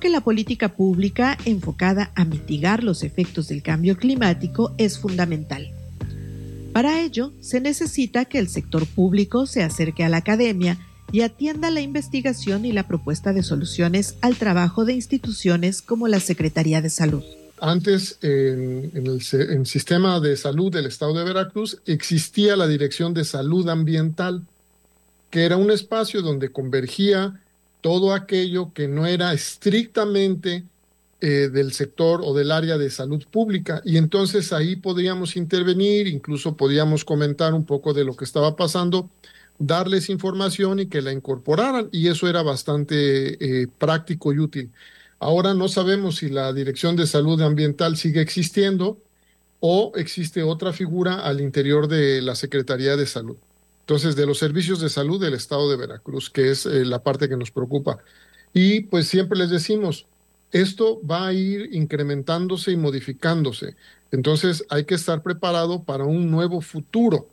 que la política pública enfocada a mitigar los efectos del cambio climático es fundamental. Para ello, se necesita que el sector público se acerque a la academia y atienda la investigación y la propuesta de soluciones al trabajo de instituciones como la Secretaría de Salud. Antes, en el sistema de salud del estado de Veracruz, existía la Dirección de Salud Ambiental, que era un espacio donde convergía todo aquello que no era estrictamente del sector o del área de salud pública. Y entonces ahí podíamos intervenir, incluso podíamos comentar un poco de lo que estaba pasando, darles información y que la incorporaran, y eso era bastante práctico y útil. Ahora no sabemos si la Dirección de Salud Ambiental sigue existiendo o existe otra figura al interior de la Secretaría de Salud. Entonces, de los servicios de salud del estado de Veracruz, que es la parte que nos preocupa. Y pues siempre les decimos, esto va a ir incrementándose y modificándose. Entonces, hay que estar preparado para un nuevo futuro.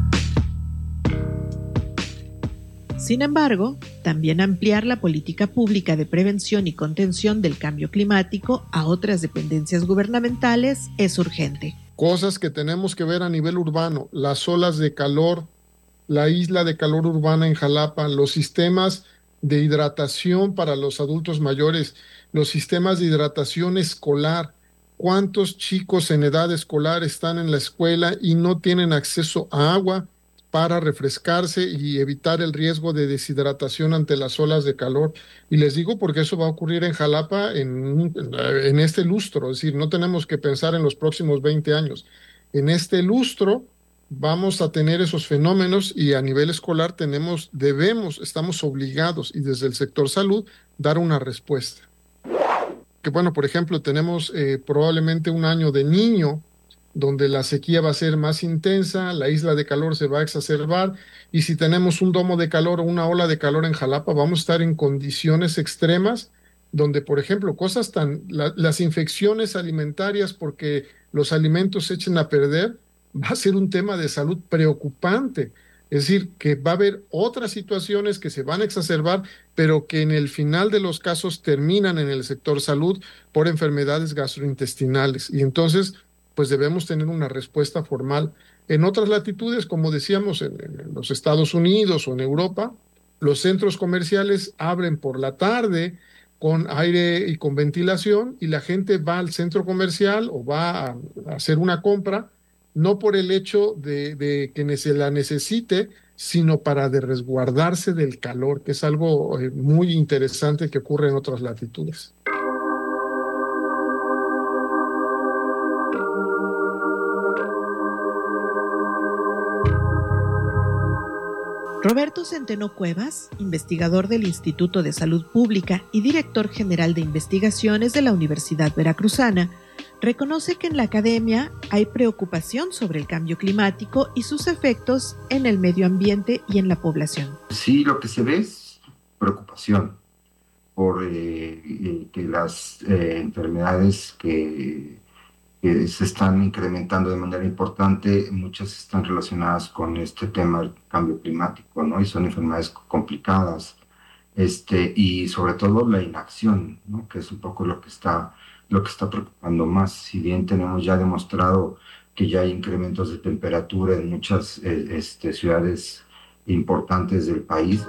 Sin embargo, también ampliar la política pública de prevención y contención del cambio climático a otras dependencias gubernamentales es urgente. Cosas que tenemos que ver a nivel urbano, las olas de calor, la isla de calor urbana en Jalapa, los sistemas de hidratación para los adultos mayores, los sistemas de hidratación escolar. ¿Cuántos chicos en edad escolar están en la escuela y no tienen acceso a agua para refrescarse y evitar el riesgo de deshidratación ante las olas de calor? Y les digo porque eso va a ocurrir en Jalapa en este lustro, es decir, no tenemos que pensar en los próximos 20 años. En este lustro vamos a tener esos fenómenos y a nivel escolar estamos obligados y desde el sector salud dar una respuesta. Que bueno, por ejemplo, tenemos probablemente un año de Niño donde la sequía va a ser más intensa, la isla de calor se va a exacerbar y si tenemos un domo de calor o una ola de calor en Jalapa, vamos a estar en condiciones extremas donde, por ejemplo, las infecciones alimentarias porque los alimentos se echen a perder, va a ser un tema de salud preocupante. Es decir, que va a haber otras situaciones que se van a exacerbar, pero que en el final de los casos terminan en el sector salud por enfermedades gastrointestinales. Y entonces, pues debemos tener una respuesta formal. En otras latitudes, como decíamos, en los Estados Unidos o en Europa, los centros comerciales abren por la tarde con aire y con ventilación y la gente va al centro comercial o va a hacer una compra no por el hecho de que se la necesite, sino para de resguardarse del calor, que es algo muy interesante que ocurre en otras latitudes. Roberto Centeno Cuevas, investigador del Instituto de Salud Pública y director general de investigaciones de la Universidad Veracruzana, reconoce que en la academia hay preocupación sobre el cambio climático y sus efectos en el medio ambiente y en la población. Sí, lo que se ve es preocupación por que las enfermedades que se están incrementando de manera importante, muchas están relacionadas con este tema del cambio climático, ¿no? Y son enfermedades complicadas, y sobre todo la inacción, ¿no? Que es un poco lo que está preocupando más. Si bien tenemos ya demostrado que ya hay incrementos de temperatura en muchas ciudades importantes del país.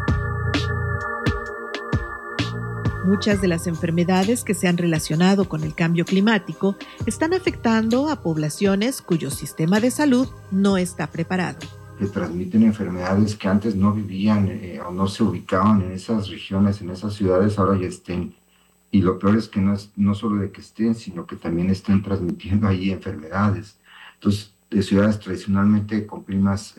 Muchas de las enfermedades que se han relacionado con el cambio climático están afectando a poblaciones cuyo sistema de salud no está preparado. Que transmiten enfermedades que antes no vivían o no se ubicaban en esas regiones, en esas ciudades, ahora ya estén. Y lo peor es que no solo de que estén, sino que también estén transmitiendo ahí enfermedades. Entonces, de ciudades tradicionalmente con climas,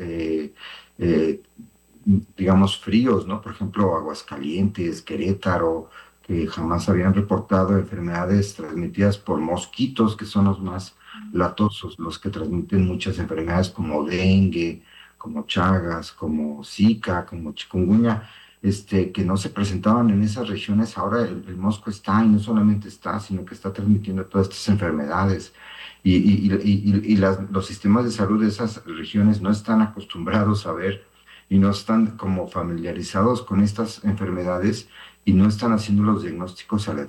digamos, fríos, ¿no? Por ejemplo, Aguascalientes, Querétaro, que jamás habían reportado enfermedades transmitidas por mosquitos, que son los más latosos, los que transmiten muchas enfermedades como dengue, como Chagas, como Zika, como chikungunya, que no se presentaban en esas regiones. Ahora el mosco está, y no solamente está, sino que está transmitiendo todas estas enfermedades. Los sistemas de salud de esas regiones no están acostumbrados a ver y no están como familiarizados con estas enfermedades y no están haciendo los diagnósticos